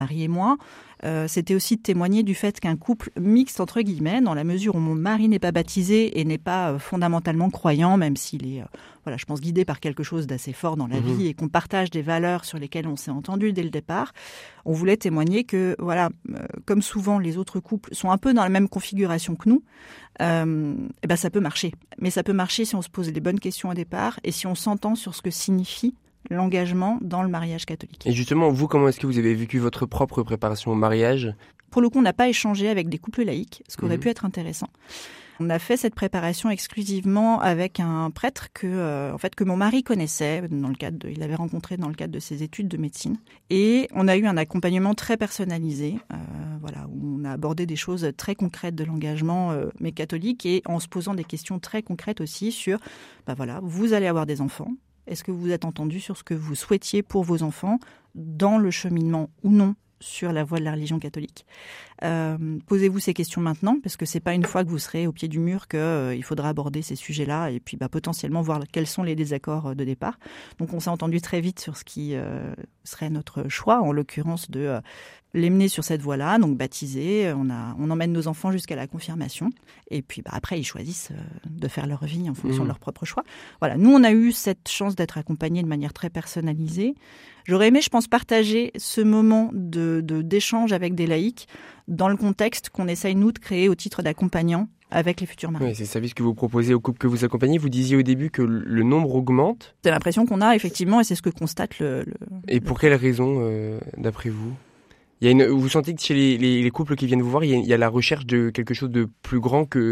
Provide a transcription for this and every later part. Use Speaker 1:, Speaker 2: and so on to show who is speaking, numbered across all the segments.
Speaker 1: mari et moi, c'était aussi de témoigner du fait qu'un couple mixte, entre guillemets, dans la mesure où mon mari n'est pas baptisé et n'est pas fondamentalement croyant, même s'il est, je pense, guidé par quelque chose d'assez fort dans la vie et qu'on partage des valeurs sur lesquelles on s'est entendu dès le départ, on voulait témoigner que, comme souvent les autres couples sont un peu dans la même configuration que nous, ça peut marcher. Mais ça peut marcher si on se pose les bonnes questions au départ et si on s'entend sur ce que signifie l'engagement dans le mariage catholique.
Speaker 2: Et justement, vous, comment est-ce que vous avez vécu votre propre préparation au mariage ?
Speaker 1: Pour le coup, on n'a pas échangé avec des couples laïcs, ce qui aurait pu être intéressant. On a fait cette préparation exclusivement avec un prêtre que mon mari connaissait, il avait rencontré dans le cadre de ses études de médecine. Et on a eu un accompagnement très personnalisé, où on a abordé des choses très concrètes de l'engagement, mais catholique, et en se posant des questions très concrètes aussi sur, vous allez avoir des enfants. Est-ce que vous êtes entendu sur ce que vous souhaitiez pour vos enfants dans le cheminement ou non sur la voie de la religion catholique ? Posez-vous ces questions maintenant, parce que c'est pas une fois que vous serez au pied du mur qu'il faudra aborder ces sujets-là et puis potentiellement voir quels sont les désaccords de départ. Donc on s'est entendu très vite sur ce qui serait notre choix, en l'occurrence de les mener sur cette voie-là, donc baptiser. On emmène nos enfants jusqu'à la confirmation et puis après ils choisissent de faire leur vie en fonction de leur propre choix. Voilà, nous on a eu cette chance d'être accompagnés de manière très personnalisée. J'aurais aimé, je pense, partager ce moment d'échange avec des laïcs dans le contexte qu'on essaye, nous, de créer au titre d'accompagnant avec les futurs mariés.
Speaker 2: Oui, c'est le service que vous proposez aux couples que vous accompagnez. Vous disiez au début que le nombre augmente.
Speaker 1: C'est l'impression qu'on a, effectivement, et c'est ce que constate
Speaker 2: Et pour quelle raison, d'après vous ? Vous sentez que chez les couples qui viennent vous voir, il y a la recherche de quelque chose de plus grand que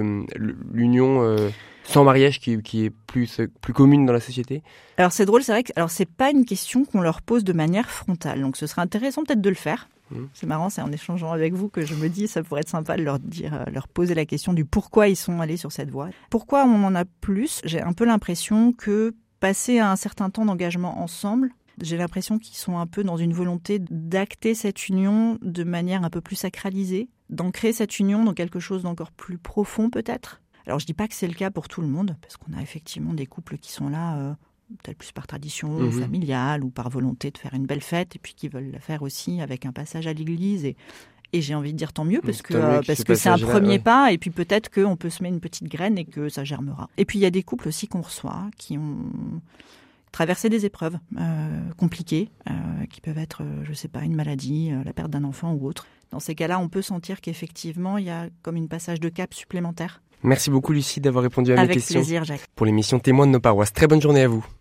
Speaker 2: l'union sans mariage qui est plus commune dans la société ?
Speaker 1: Alors c'est drôle, c'est vrai que c'est pas une question qu'on leur pose de manière frontale. Donc ce serait intéressant peut-être de le faire. C'est marrant, c'est en échangeant avec vous que je me dis ça pourrait être sympa de leur poser la question du pourquoi ils sont allés sur cette voie. Pourquoi on en a plus ? J'ai un peu l'impression que passer un certain temps d'engagement ensemble, j'ai l'impression qu'ils sont un peu dans une volonté d'acter cette union de manière un peu plus sacralisée, d'ancrer cette union dans quelque chose d'encore plus profond peut-être. Alors je dis pas que c'est le cas pour tout le monde, parce qu'on a effectivement des couples qui sont là peut-être plus par tradition familiale ou par volonté de faire une belle fête, et puis qui veulent la faire aussi avec un passage à l'église. Et j'ai envie de dire tant mieux, parce que c'est un premier pas, et puis peut-être qu'on peut semer une petite graine et que ça germera. Et puis il y a des couples aussi qu'on reçoit qui ont traverser des épreuves compliquées, qui peuvent être, une maladie, la perte d'un enfant ou autre. Dans ces cas-là, on peut sentir qu'effectivement, il y a comme une passage de cap supplémentaire.
Speaker 2: Merci beaucoup Lucie d'avoir répondu à mes questions.
Speaker 1: Avec plaisir, Jacques.
Speaker 2: Pour l'émission Témoins de nos paroisses. Très bonne journée à vous.